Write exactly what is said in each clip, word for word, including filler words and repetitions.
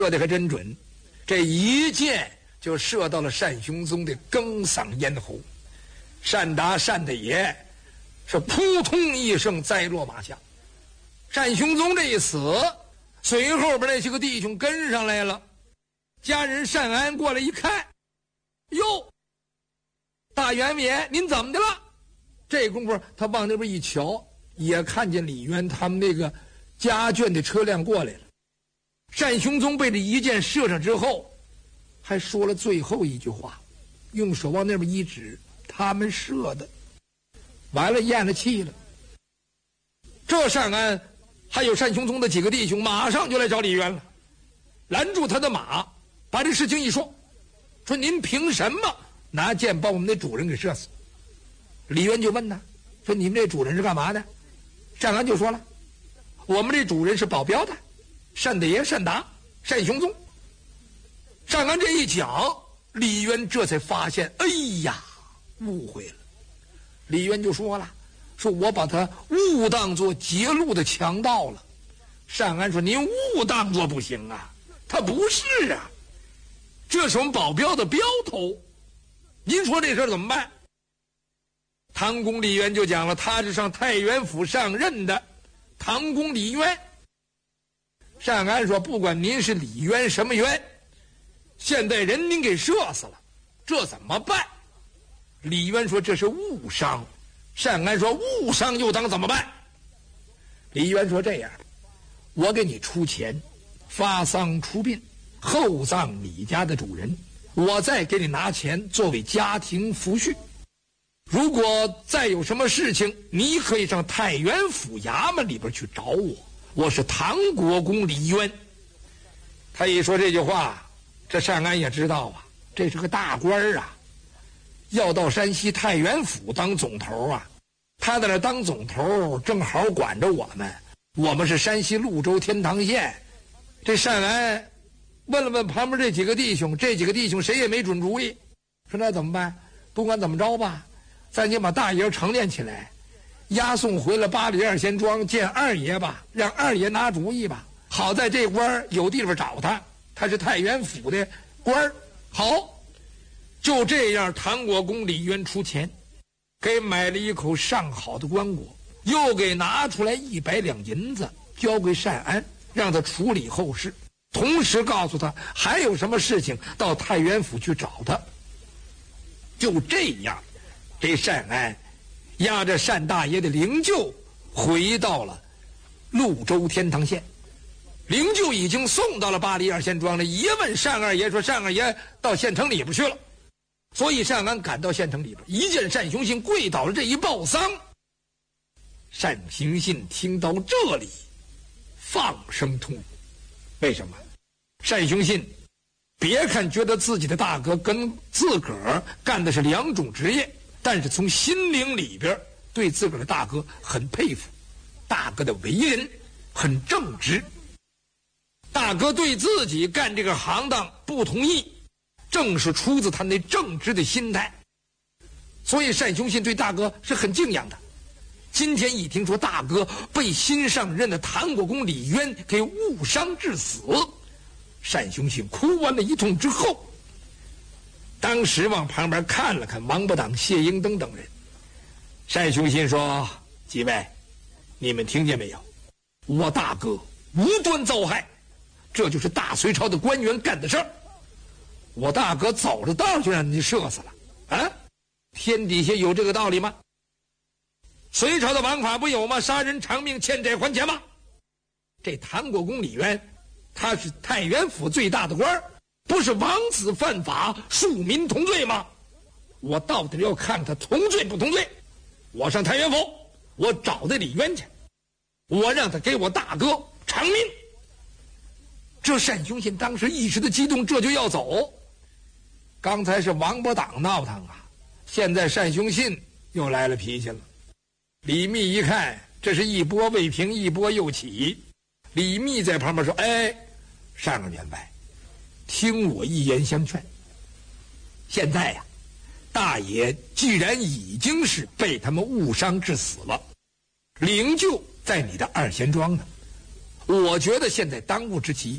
射的还真准，这一箭就射到了单雄宗的庚嗓咽喉。单达单大爷是扑通一声栽落马下。单雄宗这一死，随后边那些个弟兄跟上来了。家人单安过来一看，哟，大员爷您怎么的了？这功夫他往那边一瞧，也看见李渊他们那个家眷的车辆过来了。单雄宗被这一箭射上之后，还说了最后一句话，用手往那边一指，他们射的。完了，咽了气了。这单安还有单雄宗的几个弟兄马上就来找李渊了，拦住他的马，把这事情一说，说您凭什么拿箭把我们的主人给射死？李渊就问他，说你们这主人是干嘛的？单安就说了，我们这主人是保镖的，单大爷单达，单雄宗。单安这一讲，李渊这才发现，哎呀，误会了。李渊就说了，说我把他误当作劫路的强盗了。单安说，您误当作不行啊，他不是啊，这是我们保镖的镖头，您说这事怎么办？唐公李渊就讲了，他是上太原府上任的唐公李渊。单安说，不管您是李渊什么渊，现在人您给射死了，这怎么办？李渊说，这是误伤。单安说，误伤又当怎么办？李渊说，这样，我给你出钱发丧出殡，厚葬你家的主人，我再给你拿钱作为家庭抚恤。如果再有什么事情，你可以上太原府衙门里边去找我，我是唐国公李渊。他一说这句话，这单安也知道啊，这是个大官啊，要到山西太原府当总头啊。他在那当总头，正好管着我们，我们是山西潞州天堂县。这单安问了问旁边这几个弟兄，这几个弟兄谁也没准主意，说那怎么办？不管怎么着吧，咱就把大爷成殓起来，押送回了八里二仙庄见二爷吧，让二爷拿主意吧。好在这官有地方找他，他是太原府的官。好，就这样，唐国公李渊出钱给买了一口上好的棺椁，又给拿出来一百两银子交给单安，让他处理后事，同时告诉他还有什么事情到太原府去找他。就这样，这单安押着单大爷的灵柩回到了潞州天堂县。灵柩已经送到了八里二仙庄了，一问单二爷说，单二爷到县城里边去了。所以单安赶到县城里边，一见单雄信跪倒了，这一报丧。单雄信听到这里放声痛哭。为什么？单雄信别看觉得自己的大哥跟自个儿干的是两种职业，但是从心灵里边对自个儿的大哥很佩服，大哥的为人很正直。大哥对自己干这个行当不同意，正是出自他那正直的心态，所以单雄信对大哥是很敬仰的。今天一听说大哥被新上任的唐国公李渊给误伤致死，单雄信哭完了一通之后，当时往旁边看了看王八党、谢英登等人。单雄信说，几位，你们听见没有？我大哥无端遭害，这就是大隋朝的官员干的事儿。我大哥走着道就让你射死了啊！天底下有这个道理吗？隋朝的王法不有吗？杀人偿命，欠债还钱吗？这唐国公李渊，他是太原府最大的官，不是王子犯法，庶民同罪吗？我到底要看他同罪不同罪。我上太原府，我找的李渊去，我让他给我大哥偿命。这单雄信当时一时的激动，这就要走。刚才是王八党闹腾啊，现在单雄信又来了脾气了。李密一看，这是一波未平一波又起。李密在旁边说，哎，单二员外，听我一言相劝。现在呀、啊，大爷既然已经是被他们误伤致死了，灵柩在你的二仙庄呢，我觉得现在当务之急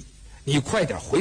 你快点回